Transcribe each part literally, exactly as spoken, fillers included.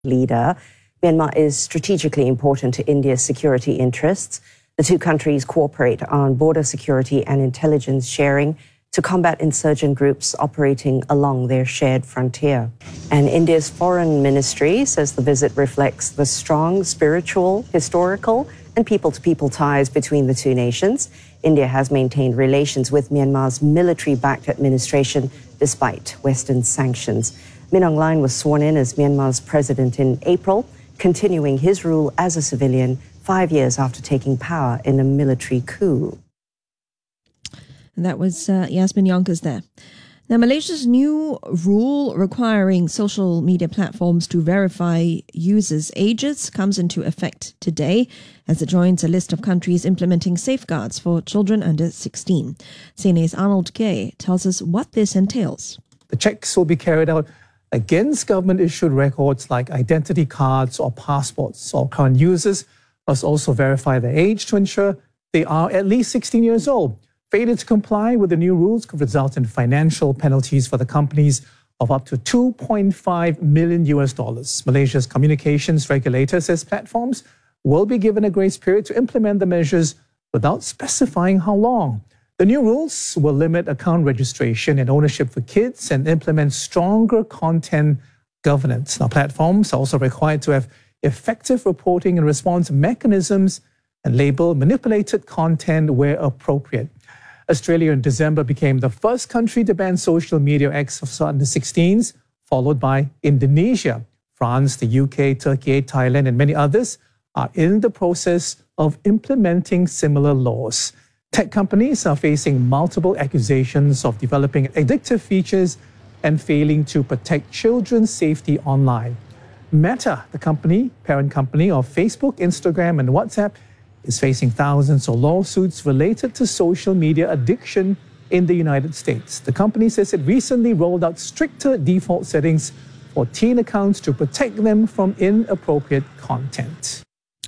leader. Myanmar is strategically important to India's security interests. The two countries cooperate on border security and intelligence sharing to combat insurgent groups operating along their shared frontier. And India's foreign ministry says the visit reflects the strong spiritual, historical, and people-to-people ties between the two nations. India has maintained relations with Myanmar's military-backed administration despite Western sanctions. Min Aung Hlaing was sworn in as Myanmar's president in April, continuing his rule as a civilian five years after taking power in a military coup. And that was uh, Yasmin Yonkers there. Now, Malaysia's new rule requiring social media platforms to verify users' ages comes into effect today as it joins a list of countries implementing safeguards for children under sixteen. C N A's Arnold Kay tells us what this entails. The checks will be carried out against government-issued records like identity cards or passports. All current users must also verify their age to ensure they are at least sixteen years old. Failure to comply with the new rules could result in financial penalties for the companies of up to two point five million U S dollars. Malaysia's communications regulator says platforms will be given a grace period to implement the measures without specifying how long. The new rules will limit account registration and ownership for kids and implement stronger content governance. Now, platforms are also required to have effective reporting and response mechanisms and label manipulated content where appropriate. Australia in December became the first country to ban social media acts of under sixteens, followed by Indonesia. France, the U K, Turkey, Thailand, and many others are in the process of implementing similar laws. Tech companies are facing multiple accusations of developing addictive features and failing to protect children's safety online. Meta, the company, parent company of Facebook, Instagram, and WhatsApp, is facing thousands of lawsuits related to social media addiction in the United States. The company says it recently rolled out stricter default settings for teen accounts to protect them from inappropriate content.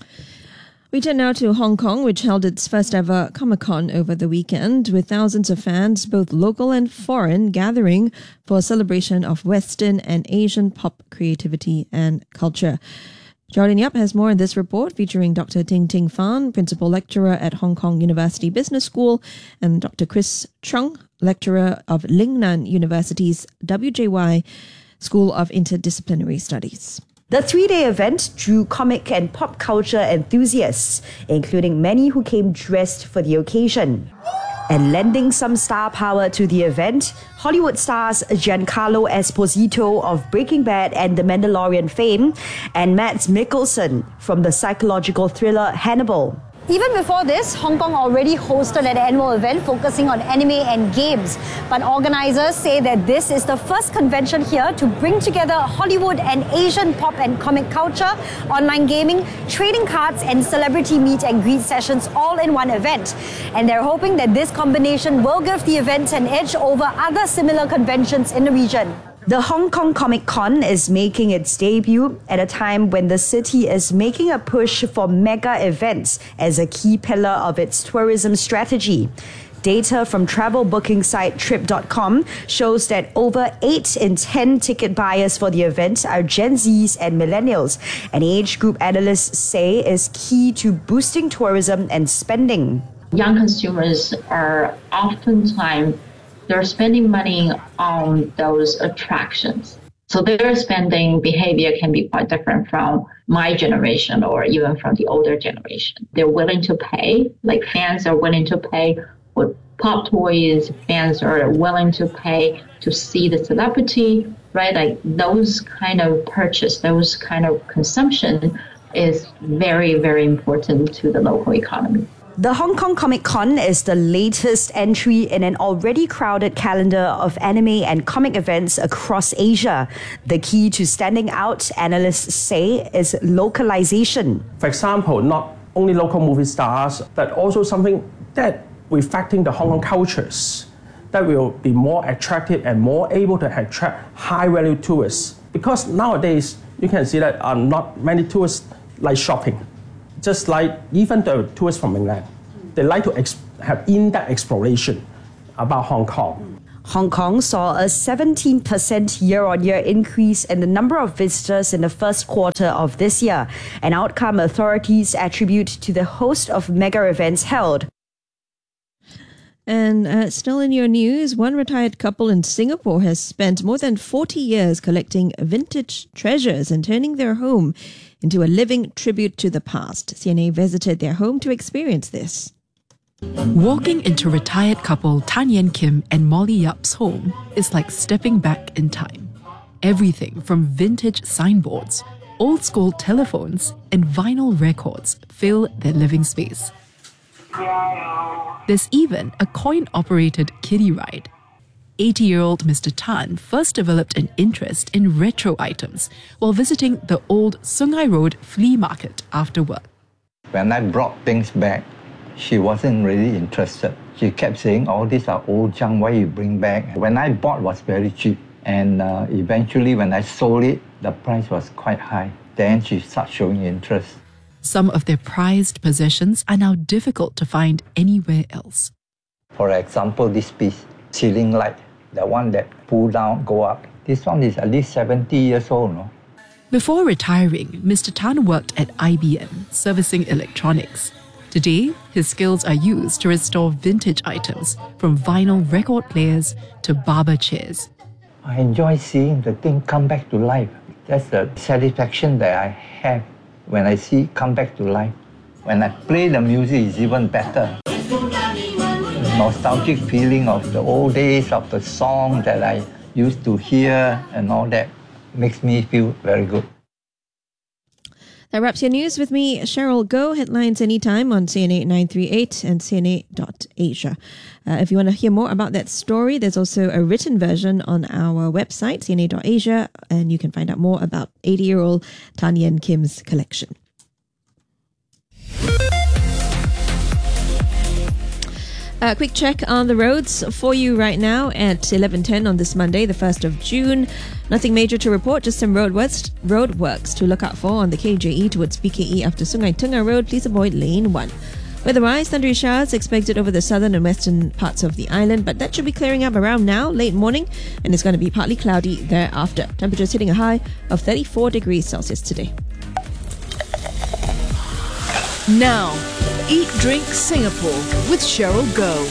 We turn now to Hong Kong, which held its first ever Comic-Con over the weekend, with thousands of fans, both local and foreign, gathering for a celebration of Western and Asian pop creativity and culture. Jordan Yap has more in this report, featuring Doctor Ting Ting Fan, Principal Lecturer at Hong Kong University Business School, and Doctor Chris Chung, Lecturer of Lingnan University's W J Y School of Interdisciplinary Studies. The three-day event drew comic and pop culture enthusiasts, including many who came dressed for the occasion. And lending some star power to the event, Hollywood stars Giancarlo Esposito of Breaking Bad and The Mandalorian fame, and Mads Mikkelsen from the psychological thriller Hannibal. Even before this, Hong Kong already hosted an annual event focusing on anime and games. But organizers say that this is the first convention here to bring together Hollywood and Asian pop and comic culture, online gaming, trading cards, and celebrity meet and greet sessions all in one event. And they're hoping that this combination will give the event an edge over other similar conventions in the region. The Hong Kong Comic-Con is making its debut at a time when the city is making a push for mega events as a key pillar of its tourism strategy. Data from travel booking site trip dot com shows that over eight in ten ticket buyers for the event are Gen Zs and millennials, an age group analysts say is key to boosting tourism and spending. Young consumers are oftentimes they're spending money on those attractions. So their spending behavior can be quite different from my generation or even from the older generation. They're willing to pay, like fans are willing to pay for pop toys, fans are willing to pay to see the celebrity, right? Like those kind of purchase, those kind of consumption is very, very important to the local economy. The Hong Kong Comic-Con is the latest entry in an already crowded calendar of anime and comic events across Asia. The key to standing out, analysts say, is localization. For example, not only local movie stars, but also something that reflecting the Hong Kong cultures that will be more attractive and more able to attract high-value tourists. Because nowadays, you can see that uh, not many tourists like shopping. Just like even the tourists from England, they like to ex- have in-depth exploration about Hong Kong. Hong Kong saw a seventeen percent year-on-year increase in the number of visitors in the first quarter of this year, an outcome authorities attribute to the host of mega events held. And uh, still in your news, one retired couple in Singapore has spent more than forty years collecting vintage treasures and turning their home into a living tribute to the past. C N A visited their home to experience this. Walking into retired couple Tan Yen Kim and Molly Yap's home is like stepping back in time. Everything from vintage signboards, old school telephones, and vinyl records fill their living space. There's even a coin-operated kiddie ride. eighty-year-old Mister Tan first developed an interest in retro items while visiting the old Sungai Road flea market after work. When I brought things back, she wasn't really interested. She kept saying, "Oh, these are old junk, why you bring back?" When I bought, it was very cheap. And uh, eventually when I sold it, the price was quite high. Then she started showing interest. Some of their prized possessions are now difficult to find anywhere else. For example, this piece, ceiling light, the one that pull down, go up. This one is at least seventy years old, no? Before retiring, Mister Tan worked at I B M, servicing electronics. Today, his skills are used to restore vintage items, from vinyl record players to barber chairs. I enjoy seeing the thing come back to life. That's the satisfaction that I have when I see it come back to life. When I play the music, it's even better. The nostalgic feeling of the old days, of the song that I used to hear and all that makes me feel very good. That wraps your news with me, Cheryl Goh. Headlines anytime on C N A nine three eight and C N A dot asia. Uh, if you want to hear more about that story, there's also a written version on our website, C N A dot asia, and you can find out more about eighty-year-old Tan Yen Kim's collection. A quick check on the roads for you right now at eleven ten on this Monday, the first of June. Nothing major to report, just some roadworks, roadworks to look out for on the K J E towards B K E after Sungai Tengah Road. Please avoid lane one. Weather-wise, thundery showers expected over the southern and western parts of the island, but that should be clearing up around now, late morning, and it's going to be partly cloudy thereafter. Temperatures hitting a high of thirty-four degrees Celsius today. Now, Eat Drink Singapore with Cheryl Goh.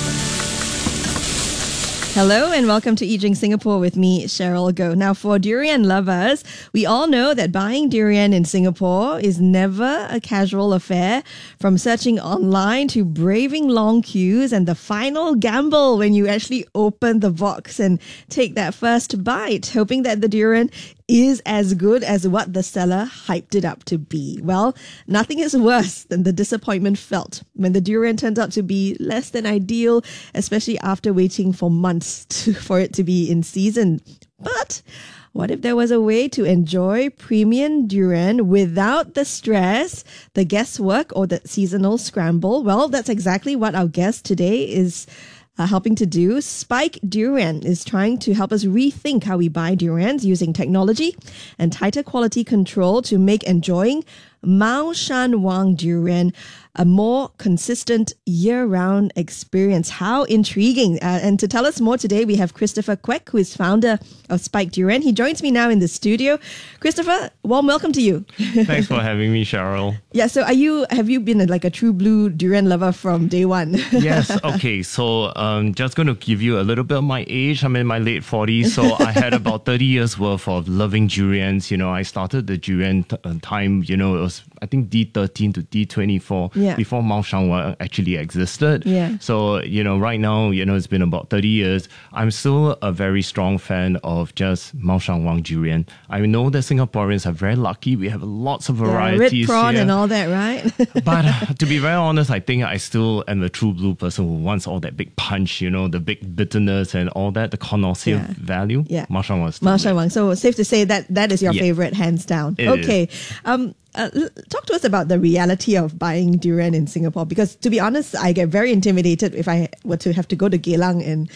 Hello and welcome to Eat Drink Singapore with me, Cheryl Goh. Now, for durian lovers, we all know that buying durian in Singapore is never a casual affair. From searching online to braving long queues and the final gamble when you actually open the box and take that first bite, hoping that the durian is as good as what the seller hyped it up to be. Well, nothing is worse than the disappointment felt when the durian turns out to be less than ideal, especially after waiting for months to, for it to be in season. But what if there was a way to enjoy premium durian without the stress, the guesswork, or the seasonal scramble? Well, that's exactly what our guest today is Uh, helping to do. Spike Durian is trying to help us rethink how we buy durians using technology and tighter quality control to make enjoying Mao Shan Wang durian a more consistent year-round experience. How intriguing. Uh, and to tell us more today, we have Christopher Kwek, who is founder of Spike Durian. He joins me now in the studio. Christopher, warm welcome to you. Thanks for having me, Cheryl. Yeah, so are you, have you been a, like a true blue durian lover from day one? Yes, okay. So um, just going to give you a little bit of my age. I'm in my late forties, so I had about thirty years worth of loving durians. You know, I started the durian t- uh, time, you know, it was, I think, D thirteen to D twenty-four. Yeah. Before Mao Shan Wang actually existed. Yeah. So, you know, right now, you know, it's been about thirty years. I'm still a very strong fan of just Mao Shan Wang durian. I know that Singaporeans are very lucky. We have lots of varieties. Yeah, red prawn here. and all that, right? But uh, to be very honest, I think I still am a true blue person who wants all that big punch, you know, the big bitterness and all that, the connoisseur Yeah. value. Yeah. Mao Shan Wang is still Mao there. Shan Wang. So safe to say that that is your Yeah. favorite, hands down. It okay. Um, uh, l- talk to us about the reality of buying durian in Singapore, because to be honest, I get very intimidated if I were to have to go to Geylang and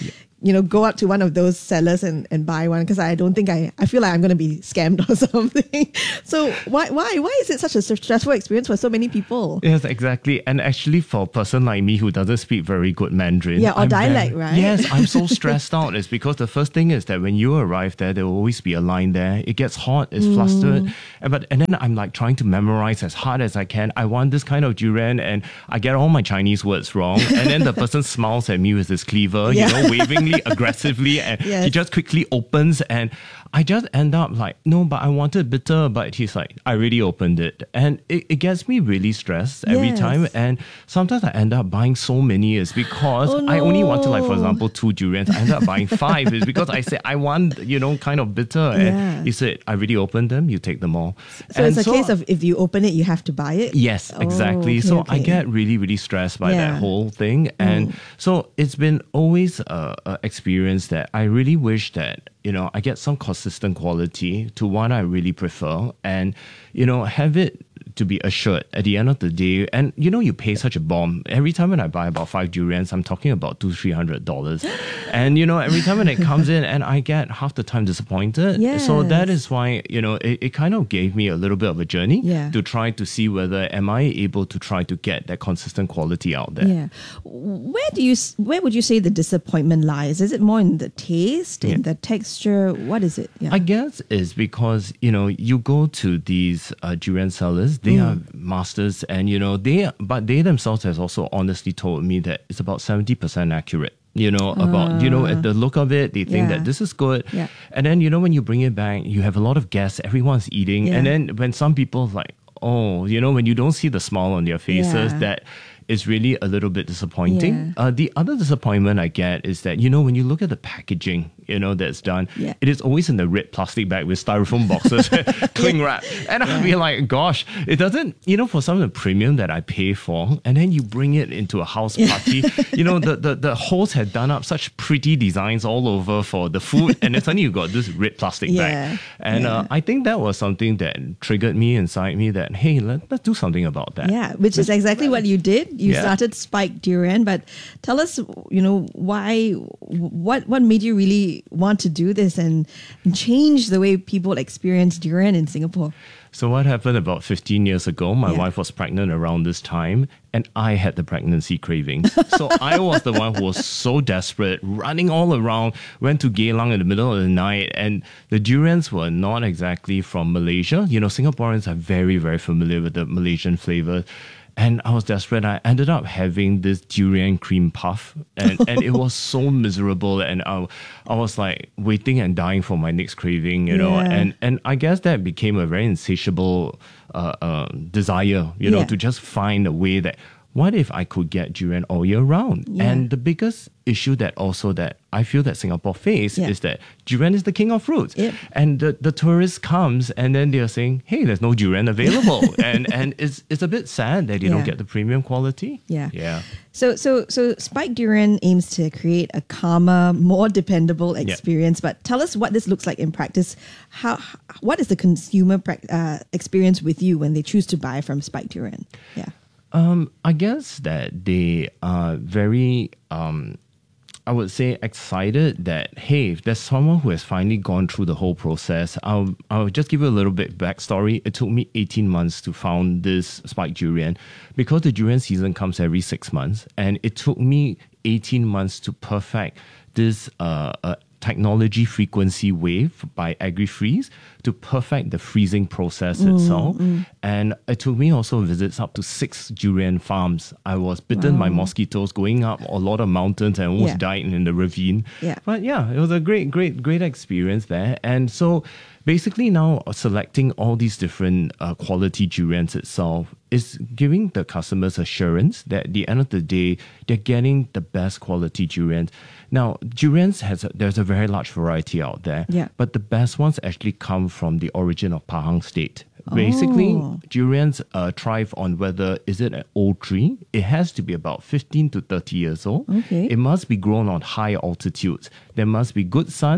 you know, go up to one of those sellers and, and buy one because I don't think I, I feel like I'm going to be scammed or something. So why why why is it such a stressful experience for so many people? Yes, exactly. And actually, for a person like me who doesn't speak very good Mandarin, yeah, or I'm dialect, very, right? Yes, I'm so stressed out. It's because the first thing is that when you arrive there, there will always be a line there. It gets hot, it's mm. flustered, and but and then I'm like trying to memorize as hard as I can. I want this kind of durian, and I get all my Chinese words wrong. And then the person smiles at me with his cleaver, yeah. you know, wavingly, aggressively, and yes. he just quickly opens, and I just end up like, no, but I wanted bitter, but he's like, I already opened it. And it, it gets me really stressed every yes. time. And sometimes I end up buying so many is because oh, no. I only wanted, like, for example, two durians. I end up buying five. It's because I said, I want, you know, kind of bitter. Yeah. And he said, I already opened them, you take them all. So and it's a so, case of if you open it, you have to buy it? Yes, exactly. Oh, okay, so okay. I get really, really stressed by yeah. that whole thing. And mm. so it's been always an experience that I really wish that, you know, I get some consistent quality to what I really prefer and, you know, have it to be assured at the end of the day. And, you know, you pay such a bomb. Every time when I buy about five durians, I'm talking about two, three hundred dollars. And, you know, every time when it comes in and I get half the time disappointed. Yes. So that is why, you know, it, it kind of gave me a little bit of a journey yeah. to try to see whether am I able to try to get that consistent quality out there. Yeah. Where do you, where would you say the disappointment lies? Is it more in the taste, in yeah. the texture? What is it? Yeah. I guess it's because, you know, you go to these uh, durian sellers, they mm. are masters and, you know, they, but they themselves has also honestly told me that it's about seventy percent accurate. You know, about, uh, you know, at the look of it, they think yeah. that this is good. Yeah. And then, you know, when you bring it back, you have a lot of guests, everyone's eating. Yeah. And then when some people like, oh, you know, when you don't see the smile on their faces, Yeah. that is really a little bit disappointing. Yeah. Uh, the other disappointment I get is that, you know, when you look at the packaging, you know, that's done, yeah. it is always in the red plastic bag with styrofoam boxes, cling wrap. And I feel like, gosh, it doesn't, you know, for some of the premium that I pay for, and then you bring it into a house party, you know, the, the, the host had done up such pretty designs all over for the food, and then suddenly you got this red plastic yeah. bag. And yeah. uh, I think that was something that triggered me inside me that, hey, let, let's do something about that. Yeah, which is exactly what you did. You Yeah. started Spike Durian, but tell us, you know, why, what, what made you really want to do this and, and change the way people experience durian in Singapore? So what happened about fifteen years ago, my Yeah. wife was pregnant around this time and I had the pregnancy cravings. So I was the one who was so desperate, running all around, went to Geylang in the middle of the night, and the durians were not exactly from Malaysia. You know, Singaporeans are very, very familiar with the Malaysian flavor. And I was desperate. I ended up having this durian cream puff, and, and it was so miserable. And I, I was like waiting and dying for my next craving, you know. Yeah. And and I guess that became a very insatiable uh, uh, desire, you know, Yeah. to just find a way that what if I could get durian all year round? Yeah. And the biggest issue that also that I feel that Singapore face Yeah. is that durian is the king of fruits. Yep. And the, the tourist comes and then they're saying, hey, there's no durian available. and and it's it's a bit sad that you Yeah. don't get the premium quality. Yeah. Yeah. So, so, so Spike Durian aims to create a calmer, more dependable experience. But tell us what this looks like in practice. How, what is the consumer prac- uh, experience with you when they choose to buy from Spike Durian? Yeah. Um, I guess that they are very, um, I would say, excited that, hey, if there's someone who has finally gone through the whole process. I'll, I'll just give you a little bit backstory. It took me eighteen months to found this Spike Durian because the durian season comes every six months. And it took me eighteen months to perfect this uh, uh, technology frequency wave by AgriFreeze to perfect the freezing process mm, itself. Mm. And it took me also visits up to six durian farms. I was bitten wow. by mosquitoes going up a lot of mountains and almost yeah. died in the ravine. Yeah. But yeah, it was a great, great, great experience there. And so basically now selecting all these different uh, quality durians itself is giving the customers assurance that at the end of the day, they're getting the best quality durians. Now, durians, has a, there's a very large variety out there, yeah. but the best ones actually come from the origin of Pahang State. Basically, oh. durians uh, thrive on whether is it an old tree. It has to be about fifteen to thirty years old. Okay. It must be grown on high altitudes. There must be good sun.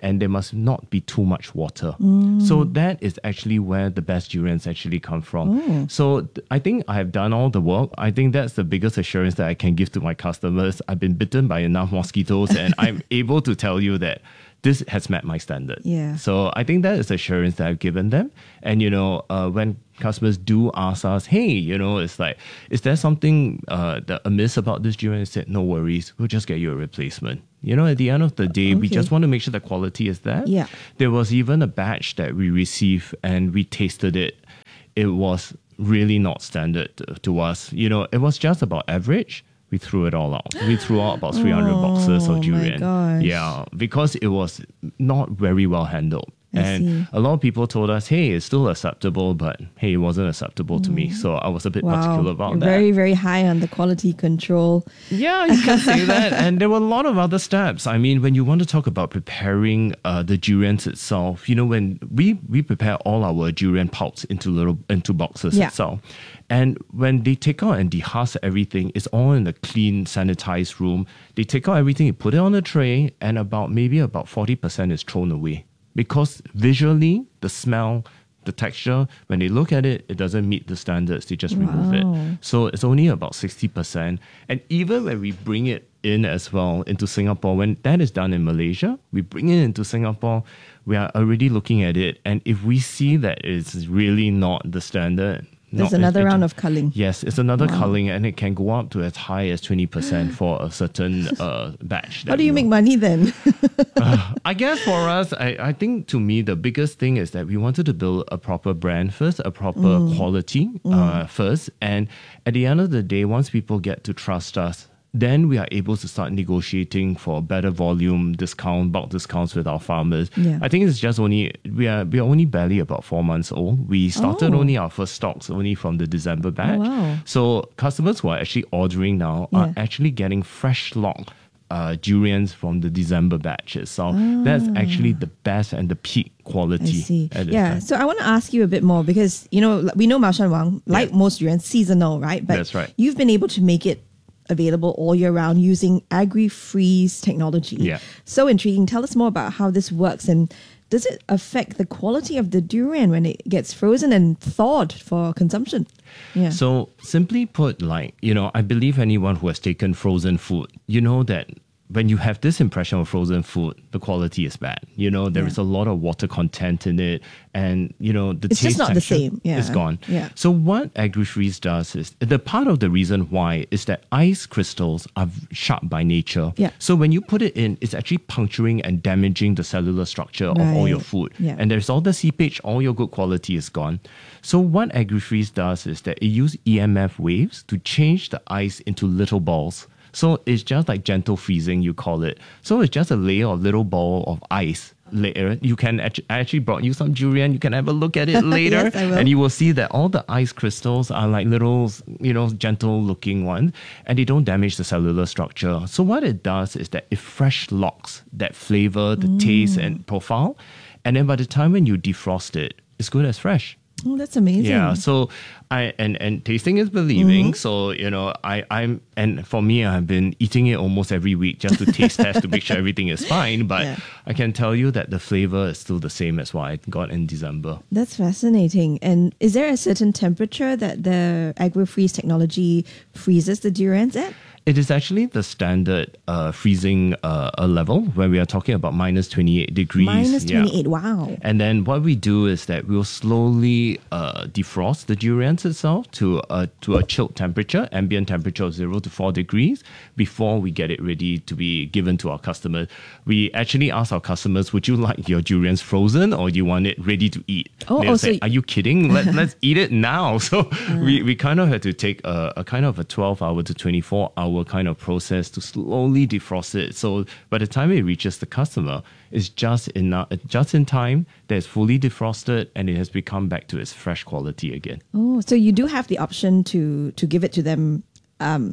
and there must not be too much water. Mm. So that is actually where the best durians actually come from. Mm. So th- I think I have done all the work. I think that's the biggest assurance that I can give to my customers. I've been bitten by enough mosquitoes and I'm able to tell you that this has met my standard. Yeah. So I think that is assurance that I've given them. And, you know, uh, when customers do ask us, hey, you know, it's like, is there something uh, that amiss about this durian? I said, no worries, we'll just get you a replacement. You know, at the end of the day, okay. we just want to make sure the quality is there. Yeah. There was even a batch that we received and we tasted it. It was really not standard to, to us. You know, it was just about average. We threw it all out. We threw out about three hundred oh, boxes of durian. My gosh. Yeah, because it was not very well handled. I and see. a lot of people told us, hey, it's still acceptable, but hey, it wasn't acceptable mm. to me. So I was a bit wow. particular about You're that. Very, very high on the quality control. Yeah, you can say that. And there were a lot of other steps. I mean, when you want to talk about preparing uh, the durians itself, you know, when we, we prepare all our durian pulps into little into boxes yeah. itself. And when they take out and dehusk everything, it's all in a clean, sanitized room. They take out everything, you put it on a tray, and about maybe about forty percent is thrown away. Because visually, the smell, the texture, when they look at it, it doesn't meet the standards. They just remove wow. it. So it's only about sixty percent. And even when we bring it in as well into Singapore, when that is done in Malaysia, we bring it into Singapore, we are already looking at it. And if we see that it's really not the standard, There's no, another it, it, round of culling. Yes, it's another wow. culling, and it can go up to as high as twenty percent for a certain uh, batch. How do you make money then? uh, I guess for us, I, I think to me, the biggest thing is that we wanted to build a proper brand first, a proper mm. quality mm. Uh, first. And at the end of the day, once people get to trust us, then we are able to start negotiating for better volume discount, bulk discounts with our farmers. Yeah. I think it's just only, we are we are only barely about four months old. We started oh. only our first stocks only from the December batch. Oh, wow. So customers who are actually ordering now yeah. are actually getting fresh lock uh, durians from the December batches. So ah. that's actually the best and the peak quality. I see. At this yeah. time. So I want to ask you a bit more because, you know, we know Mao Shan Wang, like yeah. most durians, seasonal, right? But that's right. You've been able to make it available all year round using agri-freeze technology. Yeah. So intriguing. Tell us more about how this works and does it affect the quality of the durian when it gets frozen and thawed for consumption? Yeah. So simply put, like, you know, I believe anyone who has taken frozen food, you know that when you have this impression of frozen food, the quality is bad. You know, there yeah. is a lot of water content in it, and you know the it's taste just not texture the same. Yeah. is gone. Yeah. So what AgriFreeze does is the part of the reason why is that ice crystals are sharp by nature. Yeah. So when you put it in, it's actually puncturing and damaging the cellular structure right. of all your food. Yeah. And there's all the seepage, all your good quality is gone. So what AgriFreeze does is that it uses E M F waves to change the ice into little balls. So it's just like gentle freezing, you call it. So it's just a layer of little ball of ice layer. You can actually, I actually brought you some durian. You can have a look at it later. Yes, I will. And you will see that all the ice crystals are like little, you know, gentle looking ones, and they don't damage the cellular structure. So what it does is that it fresh locks that flavor, the mm. taste and profile. And then by the time when you defrost it, it's good as fresh. Oh, that's amazing. Yeah, so I and, and tasting is believing. Mm-hmm. So, you know, I, I'm and for me I've been eating it almost every week just to taste test to make sure everything is fine. But yeah. I can tell you that the flavor is still the same as what I got in December. That's fascinating. And is there a certain temperature that the AgriFreeze technology freezes the durians at? It is actually the standard uh, freezing uh, uh, level when we are talking about minus twenty-eight degrees. Minus twenty-eight, yeah. wow. And then what we do is that we'll slowly uh, defrost the durians itself to, uh, to a chilled temperature, ambient temperature of zero to four degrees, before we get it ready to be given to our customers. We actually ask our customers, would you like your durians frozen or do you want it ready to eat? Oh, They'll oh, say, so are you kidding? Let, let's eat it now. So uh. we, we kind of had to take a, a kind of a twelve hour to twenty-four hour kind of process to slowly defrost it. So by the time it reaches the customer, it's just enough, just in time that it's fully defrosted and it has become back to its fresh quality again. Oh, so you do have the option to to give it to them um,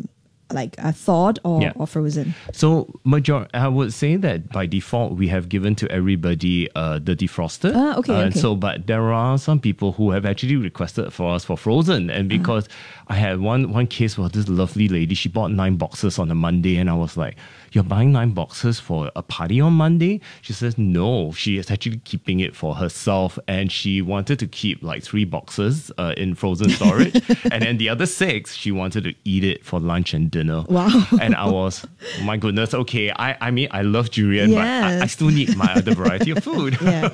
like uh, thawed or, Yeah. or frozen? So, major, I would say that by default, we have given to everybody uh, the defrosted. Ah, okay, Uh, okay. So, but there are some people who have actually requested for us for frozen. And because I had one one case where this lovely lady, she bought nine boxes on a Monday. And I was like, you're buying nine boxes for a party on Monday? She says, no, she is actually keeping it for herself. And she wanted to keep like three boxes uh, in frozen storage. And then the other six, she wanted to eat it for lunch and dinner. Wow. And I was, oh my goodness, okay, I, I mean, I love durian, but I, I Yes. still need my other variety of food. Yeah.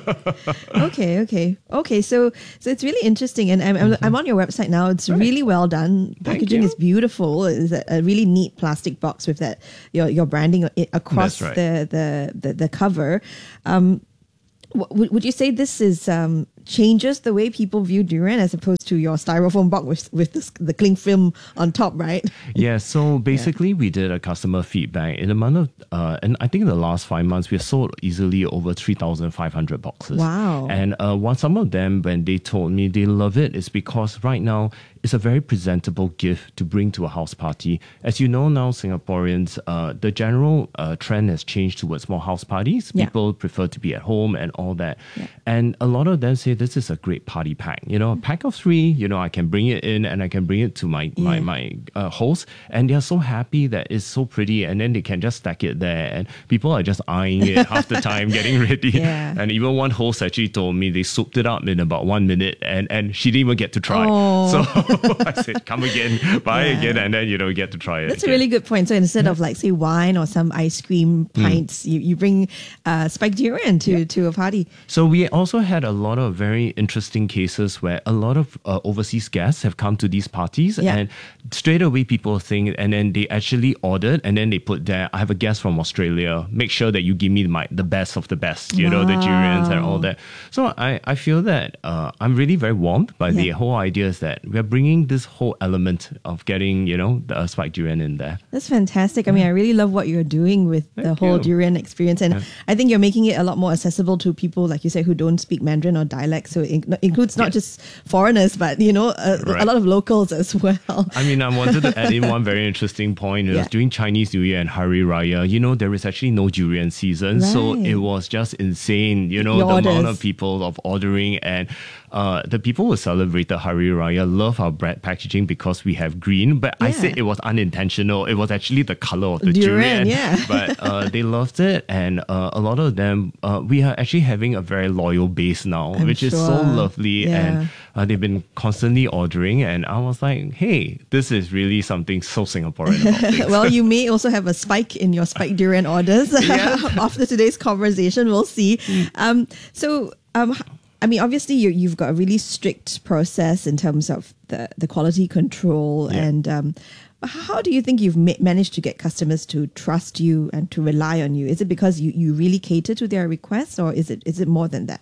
Okay. Okay. Okay. So, so it's really interesting, and I'm, I'm, I'm on your website now. It's really well done. Packaging you. is beautiful. It's a, a really neat plastic box with that your your branding i- across That's right. the, the the the cover. Um, w- would would you say this is um changes the way people view durian as opposed to your styrofoam box with with this, the cling film on top, right? Yeah, so basically we did a customer feedback in a month of, uh, and I think in the last five months we have sold easily over three thousand five hundred boxes. Wow. And uh, one, some of them, when they told me they love it, is because right now it's a very presentable gift to bring to a house party. As you know now, Singaporeans, uh, the general uh, trend has changed towards more house parties. Yeah. People prefer to be at home and all that. And a lot of them say this is a great party pack. You know, a pack of three, you know, I can bring it in and I can bring it to my, my, Yeah. my uh, host. And they're so happy that it's so pretty. And then they can just stack it there. And people are just eyeing it half the time, getting ready. Yeah. And even one host actually told me they souped it up in about one minute and, and she didn't even get to try. Oh. So I said, come again, buy Yeah. again, and then, you know, get to try it. That's a again. really good point. So instead of like say wine or some ice cream pints, you, you bring uh, spiked durian to, to a party. So we also had a lot of very interesting cases where a lot of uh, overseas guests have come to these parties Yeah. and straight away people think, and then they actually ordered and then they put there, I have a guest from Australia, make sure that you give me my the best of the best, you know, the durians and all that. So I, I feel that uh, I'm really very warmed by the Yeah. whole idea is that we're bringing this whole element of getting, you know, the uh, spiked durian in there. That's fantastic. I mean, I really love what you're doing with the Thank whole you. durian experience. And I think you're making it a lot more accessible to people, like you said, who don't speak Mandarin or dialect. So it in- includes not just foreigners, but, you know, a, Right. a lot of locals as well. I mean, I wanted to add in one very interesting point. It was Yeah. during Chinese New Year and Hari Raya, you know, there is actually no durian season. So Right. it was just insane, you know, Your the amount orders. of people of ordering. And uh, the people who celebrated Hari Raya love our bread packaging because we have green. But I Yeah. said it was unintentional. It was actually the color of the Durian, durian. yeah. But uh, they loved it. And uh, a lot of them, uh, we are actually having a very loyal base now, I'm which is so sure. lovely. Yeah. And uh, they've been constantly ordering. And I was like, hey, this is really something so Singaporean about things. Well, you may also have a spike in your spiked durian orders after today's conversation. We'll see. Um, so, um, I mean, obviously, you, you've got a really strict process in terms of the, the quality control. Yeah. And um, how do you think you've ma- managed to get customers to trust you and to rely on you? Is it because you, you really cater to their requests, or is it is it more than that?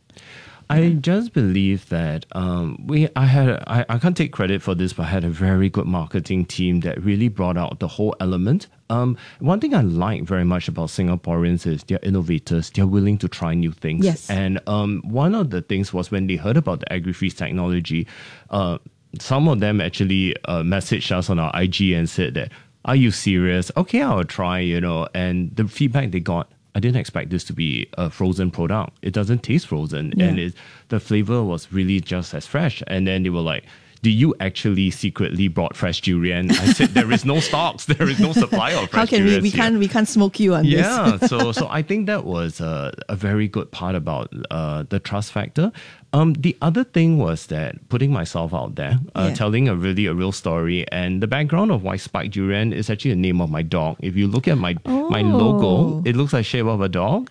I just believe that um, we. I had. I, I can't take credit for this, but I had a very good marketing team that really brought out the whole element. Um, one thing I like very much about Singaporeans is they're innovators. They're willing to try new things. Yes. And um, one of the things was when they heard about the AgriFreeze technology, uh, some of them actually uh, messaged us on our I G and said that, "Are you serious? Okay, I'll try." You know, and the feedback they got, I didn't expect this to be a frozen product. It doesn't taste frozen. Yeah. And it, the flavor was really just as fresh. And then they were like, do you actually secretly brought fresh durian? I said, there is no stocks. There is no supply of fresh How can we? durians We here." can't. We can't smoke you on this. Yeah, so so I think that was uh, a very good part about uh, the trust factor. Um, the other thing was that putting myself out there, uh, Yeah. telling a really a real story, and the background of why spiked durian is actually the name of my dog. If you look at my my Oh. logo, it looks like shape of a dog.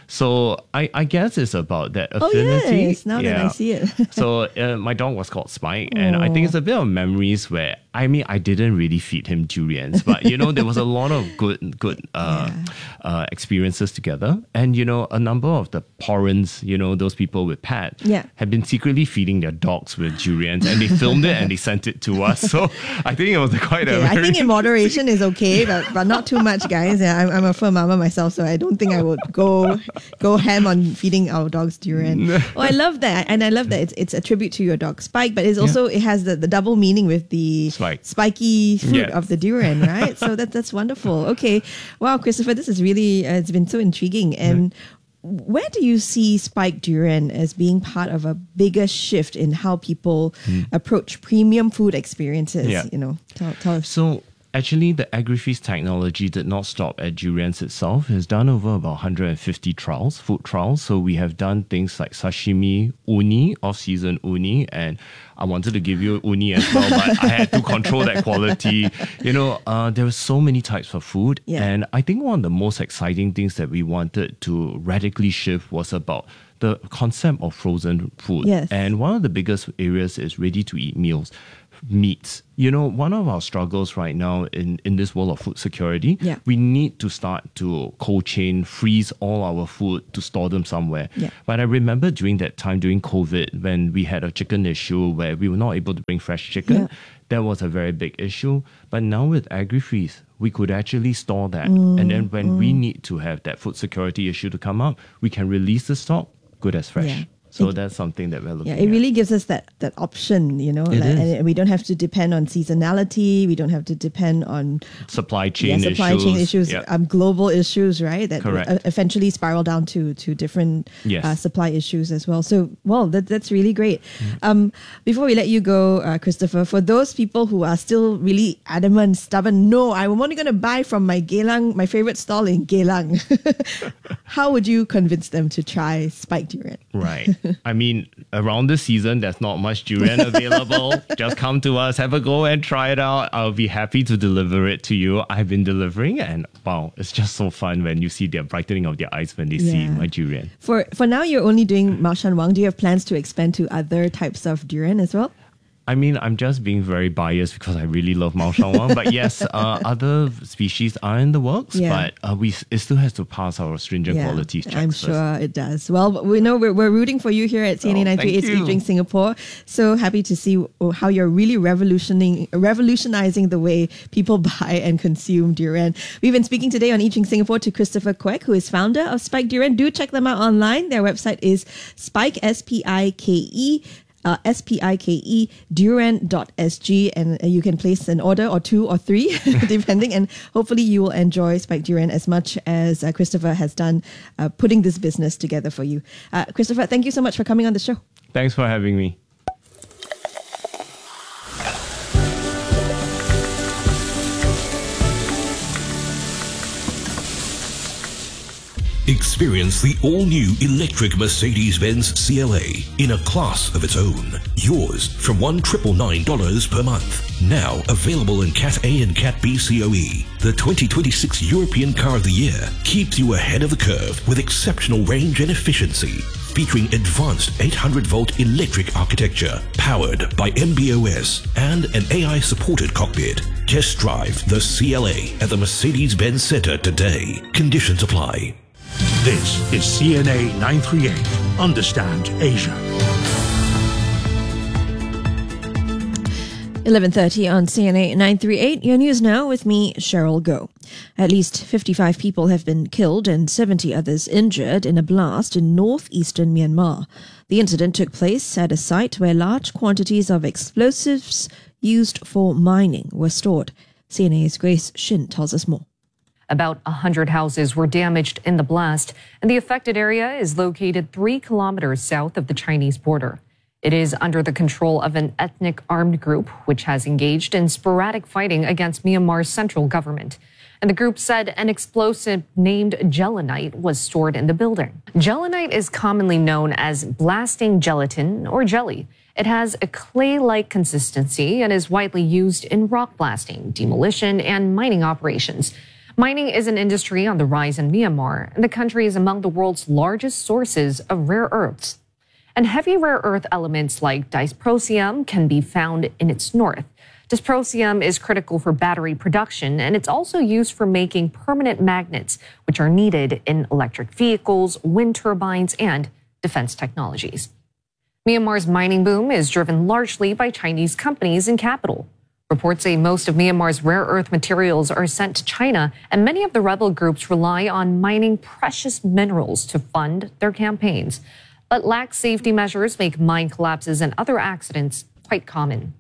So I, I guess it's about that Oh affinity. yes! Now that I see it. So uh, my dog was called Spike, and I think it's a bit of memories where I mean I didn't really feed him durians, but you know there was a lot of good good uh, uh, experiences together, and you know a number of the parents, you know those people with pet, Yeah. had been secretly feeding their dogs with durians, and they filmed it and they sent it to us. So I think it was quite a Okay, I very think in moderation is okay, but, but not too much, guys. Yeah, I'm, I'm a fur mama myself, so I don't think I would go go ham on feeding our dogs durian. Oh, I love that. And I love that it's, it's a tribute to your dog Spike, but it's also, yeah. it has the, the double meaning with the Spike. spiky fruit Yeah. of the durian, right? So that, that's wonderful. Okay. Wow, Christopher, this is really, uh, it's been so intriguing. And where do you see spiked durian as being part of a bigger shift in how people mm. approach premium food experiences? Yeah. You know, tell, tell us. So actually, the AgriFeast technology did not stop at durians itself. It's done over about one hundred fifty trials, food trials. So we have done things like sashimi, uni, off-season uni, and I wanted to give you uni as well, but I had to control that quality. You know, uh, there were so many types of food. Yeah. And I think one of the most exciting things that we wanted to radically shift was about the concept of frozen food. Yes. And one of the biggest areas is ready-to-eat meals. Meats. You know, one of our struggles right now in, in this world of food security, yeah. we need to start to cold chain, freeze all our food to store them somewhere. Yeah. But I remember during that time, during COVID, when we had a chicken issue where we were not able to bring fresh chicken, yeah. that was a very big issue. But now with AgriFreeze, we could actually store that. Mm, and then when mm. we need to have that food security issue to come up, we can release the stock, good as fresh. Yeah. So It- that's something that we're looking Yeah, at. it really gives us that that option, you know, It like, is. and we don't have to depend on seasonality. We don't have to depend on Supply chain yeah, supply issues. chain issues, Yeah. um, global issues, right? That Correct. uh, eventually spiral down to to different Yes. uh, supply issues as well. So, well, that that's really great. Um, before we let you go, uh, Christopher, for those people who are still really adamant, stubborn, no, I'm only going to buy from my Geylang, my favorite stall in Geylang. How would you convince them to try spiked durian? Right. I mean, around this season, there's not much durian available. Just come to us, have a go and try it out. I'll be happy to deliver it to you. I've been delivering and wow, it's just so fun when you see their brightening of their eyes when they see Yeah. my durian. For for now, you're only doing Mao Shan Wang. Do you have plans to expand to other types of durian as well? I mean, I'm just being very biased because I really love Mao Shan Wang. But yes, uh, other species are in the works, Yeah. but uh, we it still has to pass our stringent quality checks I'm first. sure it does. Well, we know we're, we're rooting for you here at C N A Oh, nine three eight thank you. Eat Drink Singapore. So happy to see how you're really revolutioning, revolutionizing the way people buy and consume durian. We've been speaking today on Eat Drink Singapore to Christopher Quek, who is founder of Spike Durian. Do check them out online. Their website is Spike, S P I K E, Uh, S P I K E, durian dot S G, and uh, you can place an order or two or three, depending, and hopefully you will enjoy spiked durian as much as uh, Christopher has done uh, putting this business together for you. Uh, Christopher, thank you so much for coming on the show. Thanks for having me. Experience the all-new electric Mercedes-Benz C L A in a class of its own. Yours from one thousand nine hundred ninety-nine dollars per month. Now available in Cat A and Cat B C O E. The twenty twenty-six European Car of the Year keeps you ahead of the curve with exceptional range and efficiency. Featuring advanced eight hundred volt electric architecture, powered by M B O S and an A I-supported cockpit. Test drive the C L A at the Mercedes-Benz Center today. Conditions apply. This is C N A nine three eight. Understand Asia. eleven thirty on C N A nine three eight. Your news now with me, Cheryl Goh. At least fifty-five people have been killed and seventy others injured in a blast in northeastern Myanmar. The incident took place at a site where large quantities of explosives used for mining were stored. C N A's Grace Shin tells us more. About one hundred houses were damaged in the blast, and the affected area is located three kilometers south of the Chinese border. It is under the control of an ethnic armed group, which has engaged in sporadic fighting against Myanmar's central government. And the group said an explosive named gelinite was stored in the building. Gelinite is commonly known as blasting gelatin or jelly. It has a clay-like consistency and is widely used in rock blasting, demolition, and mining operations. Mining is an industry on the rise in Myanmar, and the country is among the world's largest sources of rare earths. And heavy rare earth elements like dysprosium can be found in its north. Dysprosium is critical for battery production, and it's also used for making permanent magnets, which are needed in electric vehicles, wind turbines, and defense technologies. Myanmar's mining boom is driven largely by Chinese companies and capital. Reports say most of Myanmar's rare earth materials are sent to China, and many of the rebel groups rely on mining precious minerals to fund their campaigns. But lax safety measures make mine collapses and other accidents quite common.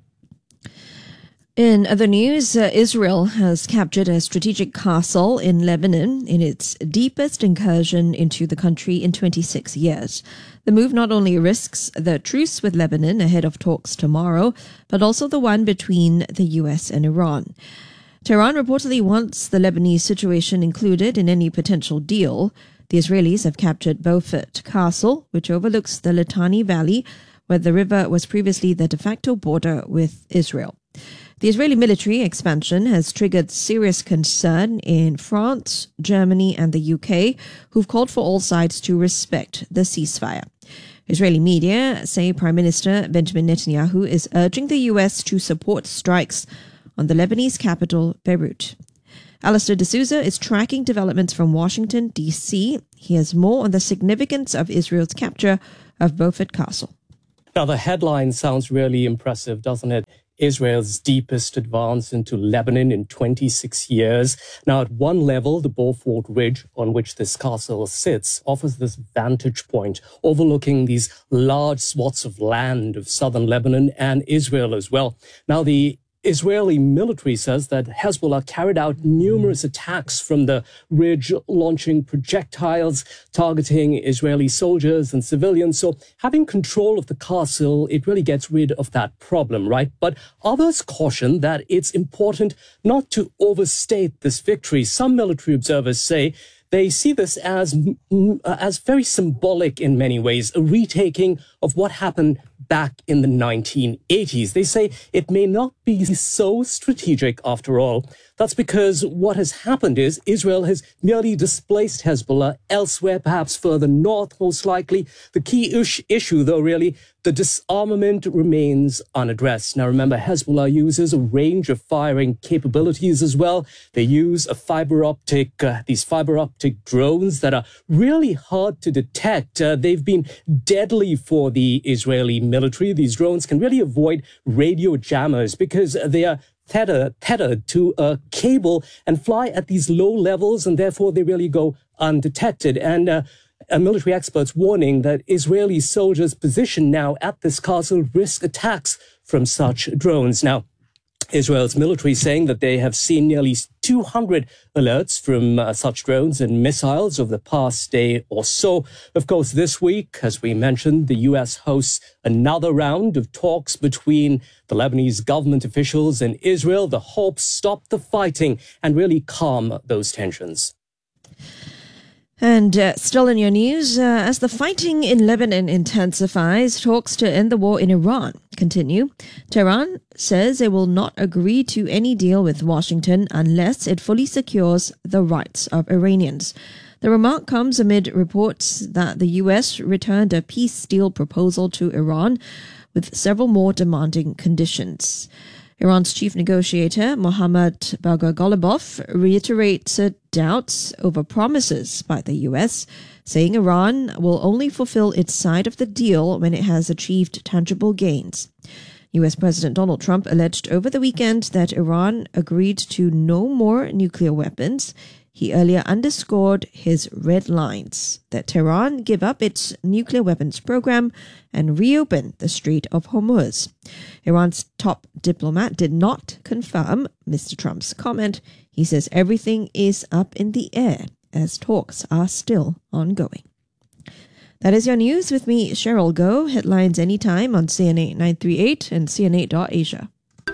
In other news, uh, Israel has captured a strategic castle in Lebanon in its deepest incursion into the country in twenty-six years. The move not only risks the truce with Lebanon ahead of talks tomorrow, but also the one between the U S and Iran. Tehran reportedly wants the Lebanese situation included in any potential deal. The Israelis have captured Beaufort Castle, which overlooks the Litani Valley, where the river was previously the de facto border with Israel. The Israeli military expansion has triggered serious concern in France, Germany, and the U K, who've called for all sides to respect the ceasefire. Israeli media say Prime Minister Benjamin Netanyahu is urging the U S to support strikes on the Lebanese capital, Beirut. Alistair D'Souza is tracking developments from Washington, D C. He has more on the significance of Israel's capture of Beaufort Castle. Now, the headline sounds really impressive, doesn't it? Israel's deepest advance into Lebanon in twenty-six years. Now, at one level, the Beaufort Ridge on which this castle sits offers this vantage point overlooking these large swaths of land of southern Lebanon and Israel as well. Now, the Israeli military says that Hezbollah carried out numerous attacks from the ridge, launching projectiles targeting Israeli soldiers and civilians. So having control of the castle, it really gets rid of that problem, right? But others caution that it's important not to overstate this victory. Some military observers say they see this as, as very symbolic in many ways, a retaking of what happened back in the nineteen eighties. They say it may not be so strategic after all. That's because what has happened is Israel has merely displaced Hezbollah elsewhere, perhaps further north, most likely. The key ish- issue, though, really, the disarmament remains unaddressed. Now, remember, Hezbollah uses a range of firing capabilities as well. They use a fiber optic, uh, these fiber optic drones that are really hard to detect. Uh, they've been deadly for the Israeli military. These drones can really avoid radio jammers because they are Tethered, tethered to a cable and fly at these low levels, and therefore they really go undetected. And uh, a military experts warning that Israeli soldiers positioned now at this castle risk attacks from such drones. Now, Israel's military saying that they have seen nearly two hundred alerts from uh, such drones and missiles over the past day or so. Of course, this week, as we mentioned, the U S hosts another round of talks between the Lebanese government officials and Israel. The hope stop the fighting and really calm those tensions. And uh, still in your news, uh, as the fighting in Lebanon intensifies, talks to end the war in Iran continue. Tehran says it will not agree to any deal with Washington unless it fully secures the rights of Iranians. The remark comes amid reports that the U S returned a peace deal proposal to Iran with several more demanding conditions. Iran's chief negotiator, Mohammad Bagher Ghalibaf, reiterates doubts over promises by the U S, saying Iran will only fulfill its side of the deal when it has achieved tangible gains. U S President Donald Trump alleged over the weekend that Iran agreed to no more nuclear weapons. He earlier underscored his red lines, that Tehran give up its nuclear weapons program and reopen the Strait of Hormuz. Iran's top diplomat did not confirm Mister Trump's comment. He says everything is up in the air as talks are still ongoing. That is your news with me, Cheryl Goh. Headlines anytime on C N A nine three eight and C N A dot Asia.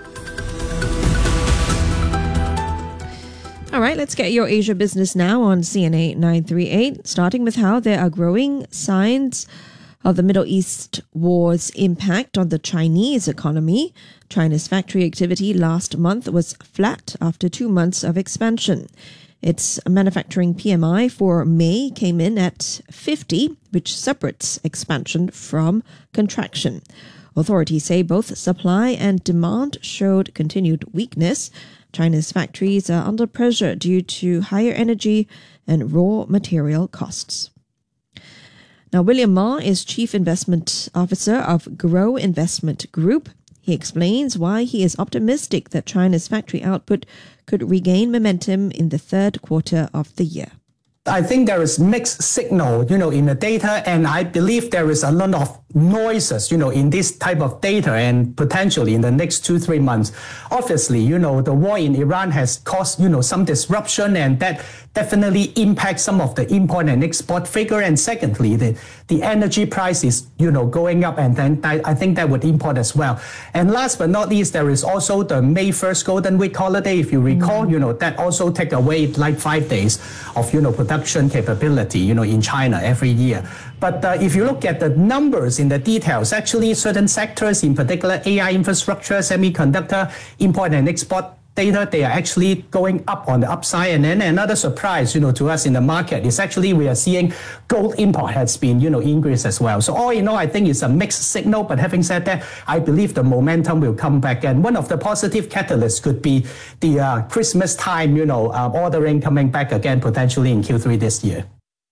All right, let's get your Asia business now on C N A nine three eight, starting with how there are growing signs of the Middle East war's impact on the Chinese economy. China's factory activity last month was flat after two months of expansion. Its manufacturing P M I for May came in at fifty, which separates expansion from contraction. Authorities say both supply and demand showed continued weakness. China's factories are under pressure due to higher energy and raw material costs. Now, William Ma is Chief Investment Officer of Grow Investment Group. He explains why he is optimistic that China's factory output could regain momentum in the third quarter of the year. I think there is mixed signal, you know, in the data, and I believe there is a lot of noises, you know, in this type of data, and potentially in the next two, three months. Obviously, you know, the war in Iran has caused, you know, some disruption, and that definitely impacts some of the import and export figure. And secondly, the, the energy price is, you know, going up, and then I, I think that would import as well. And last but not least, there is also the May first Golden Week holiday. If you recall, mm-hmm. you know, that also take away like five days of, you know, production capability, you know, in China every year. But uh, if you look at the numbers in the details, actually certain sectors, in particular A I infrastructure, semiconductor, import and export data, they are actually going up on the upside. And then another surprise, you know, to us in the market is actually we are seeing gold import has been, you know, increased as well. So all in all, I think it's a mixed signal. But having said that, I believe the momentum will come back. And one of the positive catalysts could be the uh, Christmas time, you know, uh, ordering coming back again, potentially in Q three this year.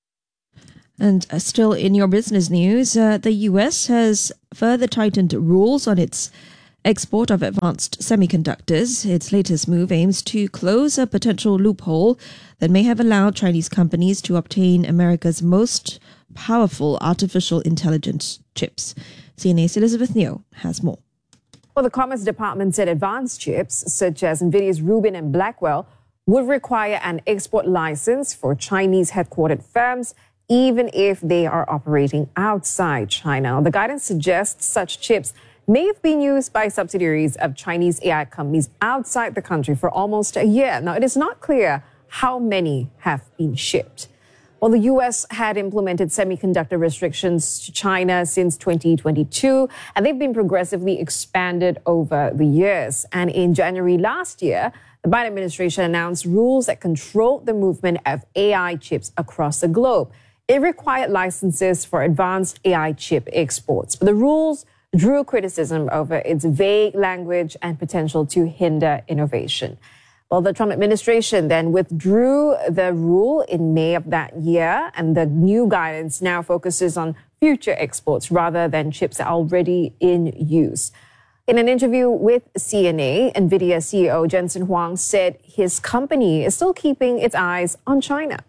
And uh, still in your business news, uh, the U S has further tightened rules on its export of advanced semiconductors. Its latest move aims to close a potential loophole that may have allowed Chinese companies to obtain America's most powerful artificial intelligence chips. C N A's Elizabeth Neo has more. Well, the Commerce Department said advanced chips, such as NVIDIA's Rubin and Blackwell, would require an export license for Chinese headquartered firms, even if they are operating outside China. The guidance suggests such chips may have been used by subsidiaries of Chinese A I companies outside the country for almost a year. Now, it is not clear how many have been shipped. Well, the U S had implemented semiconductor restrictions to China since twenty twenty-two, and they've been progressively expanded over the years. And in January last year, the Biden administration announced rules that controlled the movement of A I chips across the globe. It required licenses for advanced A I chip exports, but the rules drew criticism over its vague language and potential to hinder innovation. Well, the Trump administration then withdrew the rule in May of that year, and the new guidance now focuses on future exports rather than chips that are already in use. In an interview with C N A, NVIDIA C E O Jensen Huang said his company is still keeping its eyes on China.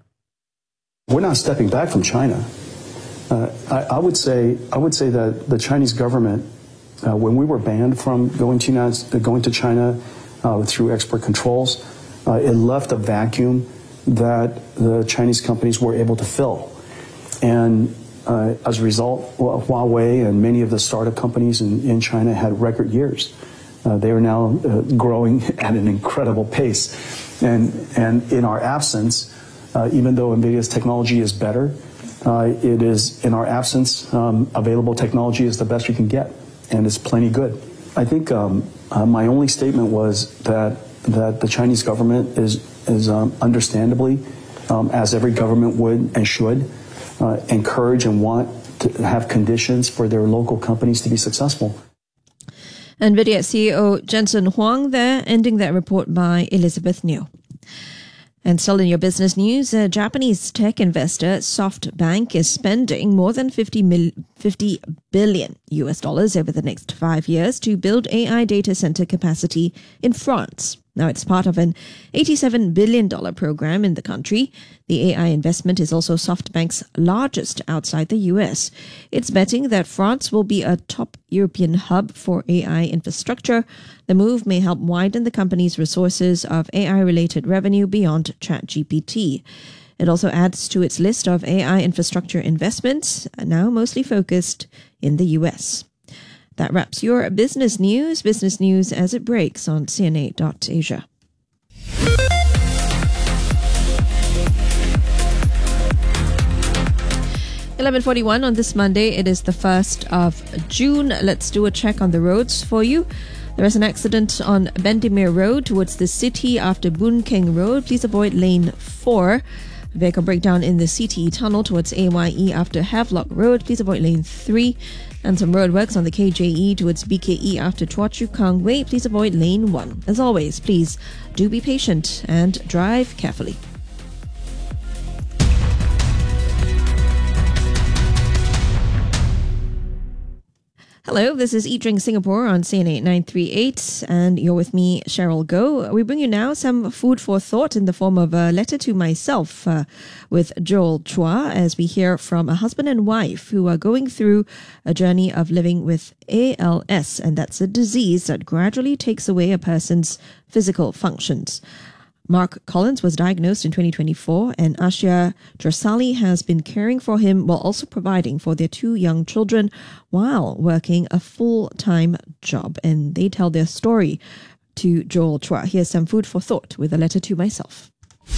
We're not stepping back from China. Uh, I, I would say I would say that the Chinese government, uh, when we were banned from going to United, going to China uh, through export controls, uh, it left a vacuum that the Chinese companies were able to fill, and uh, as a result, Huawei and many of the startup companies in, in China had record years. Uh, they are now uh, growing at an incredible pace, and and in our absence. Uh, even though NVIDIA's technology is better, uh, it is, in our absence, um, available technology is the best you can get, and it's plenty good. I think um, uh, my only statement was that that the Chinese government is, is um, understandably, um, as every government would and should, uh, encourage and want to have conditions for their local companies to be successful. NVIDIA C E O Jensen Huang there, ending that report by Elizabeth Neo. And still in your business news, a Japanese tech investor, SoftBank, is spending more than fifty, mil, fifty billion U S dollars over the next five years to build A I data center capacity in France. Now, it's part of an eighty-seven billion dollars program in the country. The A I investment is also SoftBank's largest outside the U S. It's betting that France will be a top European hub for A I infrastructure. The move may help widen the company's resources of A I-related revenue beyond ChatGPT. It also adds to its list of A I infrastructure investments, now mostly focused in the U S. That wraps your business news. Business news as it breaks on C N A dot Asia. eleven forty-one on this Monday. It is the first of June. Let's do a check on the roads for you. There is an accident on Bendemeer Road towards the city after Boon Keng Road. Please avoid lane four. Vehicle breakdown in the C T E tunnel towards A Y E after Havelock Road. Please avoid lane three. And some roadworks on the K J E towards B K E after Choa Chu Kang Way. Please avoid lane one. As always, please do be patient and drive carefully. Hello, this is Eat Drink Singapore on C N A nine three eight, and you're with me, Cheryl Goh. We bring you now some food for thought in the form of a letter to myself uh, with Joel Chua, as we hear from a husband and wife who are going through a journey of living with A L S, and that's a disease that gradually takes away a person's physical functions. Mark Collins was diagnosed in twenty twenty-four, and Ashia Drasali has been caring for him while also providing for their two young children while working a full-time job. And they tell their story to Joel Chua. Here's some food for thought with a letter to myself.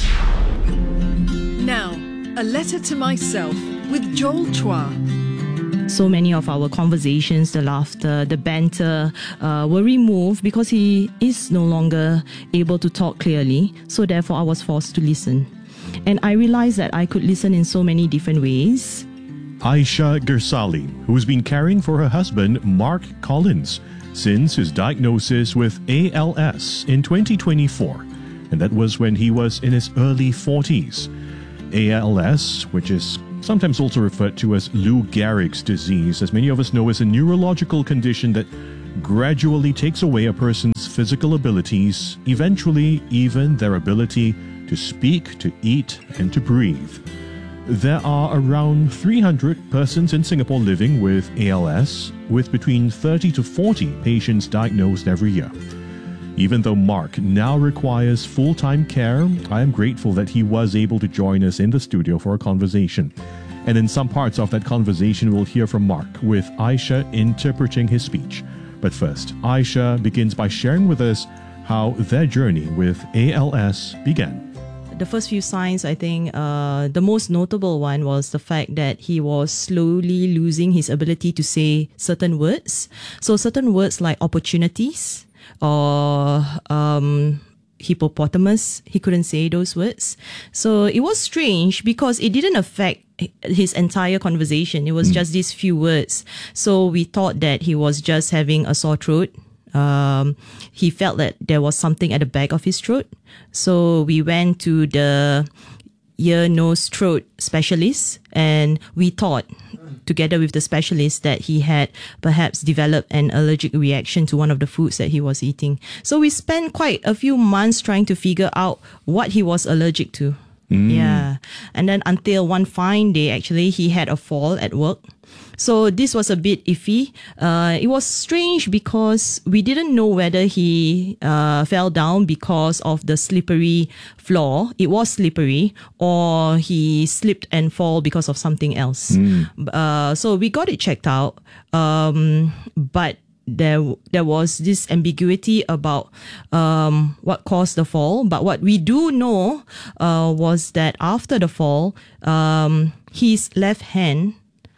Now, a letter to myself with Joel Chua. So many of our conversations, the laughter, the banter uh, were removed because he is no longer able to talk clearly. So therefore, I was forced to listen. And I realized that I could listen in so many different ways. Aisha Gersali, who's been caring for her husband, Mark Collins, since his diagnosis with A L S in twenty twenty-four. And that was when he was in his early forties. A L S, which is sometimes also referred to as Lou Gehrig's disease, as many of us know, is a neurological condition that gradually takes away a person's physical abilities, eventually even their ability to speak, to eat, and to breathe. There are around three hundred persons in Singapore living with A L S, with between thirty to forty patients diagnosed every year. Even though Mark now requires full-time care, I am grateful that he was able to join us in the studio for a conversation. And in some parts of that conversation, we'll hear from Mark, with Aisha interpreting his speech. But first, Aisha begins by sharing with us how their journey with A L S began. The first few signs, I think, uh, the most notable one was the fact that he was slowly losing his ability to say certain words. So certain words like opportunities, or um, hippopotamus, he couldn't say those words. So it was strange because it didn't affect his entire conversation. It was mm. just these few words. So we thought that he was just having a sore throat. Um, he felt that there was something at the back of his throat. So we went to the ear, nose, throat specialist, and we thought, together with the specialist, that he had perhaps developed an allergic reaction to one of the foods that he was eating. So we spent quite a few months trying to figure out what he was allergic to. Mm. Yeah. And then until one fine day, actually, he had a fall at work. So this was a bit iffy. Uh, it was strange because we didn't know whether he uh, fell down because of the slippery floor. It was slippery, or he slipped and fall because of something else. Mm. Uh, so we got it checked out. Um, but there there was this ambiguity about um, what caused the fall. But what we do know uh, was that after the fall, um, his left hand,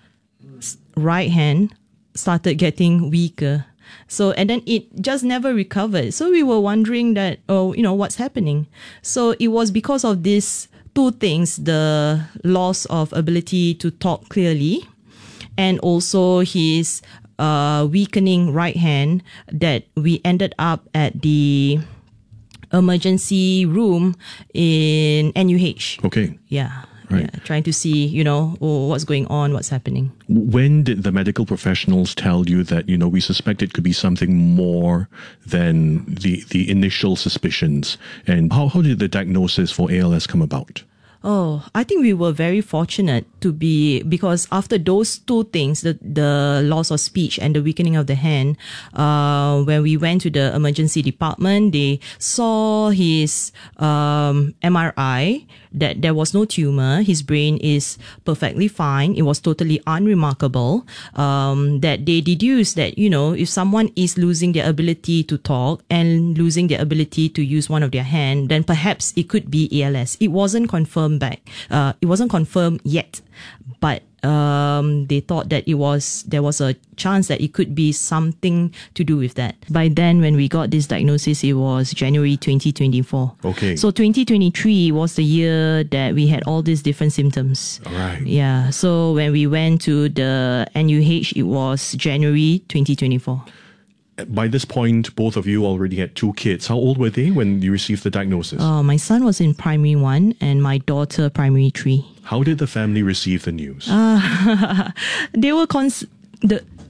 right hand started getting weaker. So, and then it just never recovered. So we were wondering that, oh, you know, what's happening? So it was because of these two things, the loss of ability to talk clearly, and also his uh, weakening right hand, that we ended up at the emergency room in N U H. Okay. Yeah. Right. Yeah, trying to see, you know, oh, what's going on, what's happening. When did the medical professionals tell you that, you know, we suspect it could be something more than the, the initial suspicions? And how, how did the diagnosis for A L S come about? Oh, I think we were very fortunate to be, because after those two things, the, the loss of speech and the weakening of the hand, uh, when we went to the emergency department, they saw his um, M R I, that there was no tumor. His brain is perfectly fine. It was totally unremarkable. Um, that they deduced that, you know, if someone is losing their ability to talk and losing their ability to use one of their hand, then perhaps it could be A L S. It wasn't confirmed back. Uh, it wasn't confirmed yet, but um, they thought that it was, there was a chance that it could be something to do with that. By then, when we got this diagnosis, it was January twenty twenty-four. Okay. So twenty twenty-three was the year that we had all these different symptoms. All right. Yeah. So when we went to the N U H, it was January twenty twenty-four. By this point, both of you already had two kids. How old were they when you received the diagnosis? Uh, my son was in primary one and my daughter primary three. How did the family receive the news? Uh, they were cons- the